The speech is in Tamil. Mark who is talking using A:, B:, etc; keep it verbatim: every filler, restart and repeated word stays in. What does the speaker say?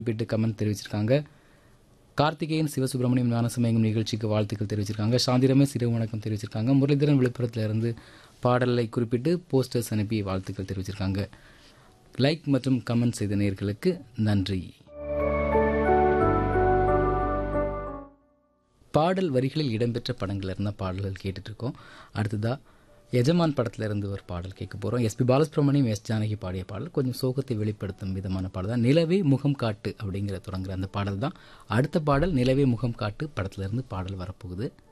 A: குறிப்பிட்டு கமெண்ட் தெரிவிச்சிருக்காங்க. கார்த்திகேயன் சிவசுப்ரமணியம் ஞானசமயங்கும் நிகழ்ச்சிக்கு வாழ்த்துக்கள் தெரிவிச்சிருக்காங்க. சாந்திரமே சிறு வணக்கம் தெரிவிச்சிருக்காங்க. முரளிதரன் விழுப்புரத்தில் இருந்து பாடலை குறிப்பிட்டு போஸ்டர்ஸ் அனுப்பி வாழ்த்துக்கள் தெரிவிச்சிருக்காங்க. லைக் மற்றும் கமெண்ட் செய்த நேயர்களுக்கு நன்றி. பாடல் வரிகளில் இடம்பெற்ற படங்கள் இருந்தால் பாடல்கள் கேட்டுட்டு இருக்கோம். அடுத்ததா எஜமான் படத்துல இருந்து ஒரு பாடல் கேட்க போறோம். எஸ்பி பாலசுப்ரமணியம், எஸ் ஜானகி பாடிய பாடல். கொஞ்சம் சோகத்தை வெளிப்படுத்தும் விதமான பாடல் தான். நிலவே முகம் காட்டு அப்படிங்கிற தொடங்குற அந்த பாடல் தான். அடுத்த பாடல் நிலவே முகம் காட்டு படத்துல இருந்து பாடல் வரப்போகுது.